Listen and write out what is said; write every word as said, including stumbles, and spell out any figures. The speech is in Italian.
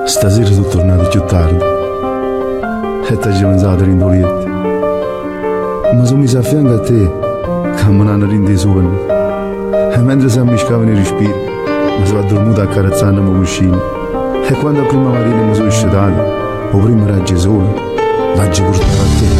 Stasera sono tornato più tardi e ti ho mangiato l'indolietto. Ma sono messo a fianco a te, che mi hanno reso sonno. E mentre si ammiscavano i respiri, mi sono addormentato accarezzando il cuscino. E quando a prima mattina mi sono scedato, o prima era Gesù, l'ha portato a te.